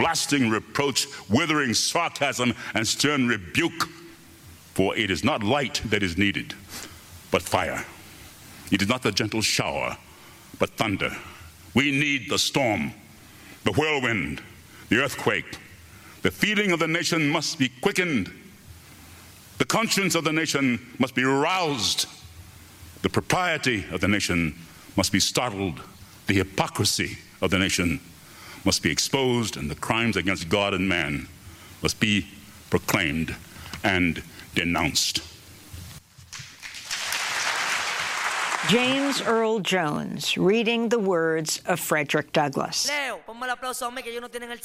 blasting reproach, withering sarcasm, and stern rebuke. For it is not light that is needed, but fire. It is not the gentle shower, but thunder. We need the storm, the whirlwind, the earthquake. The feeling of the nation must be quickened. The conscience of the nation must be roused. The propriety of the nation must be startled. The hypocrisy of the nation must be exposed, and the crimes against God and man must be proclaimed and denounced. James Earl Jones reading the words of Frederick Douglass. Leo, ponme el aplauso a mí que yo no tienen el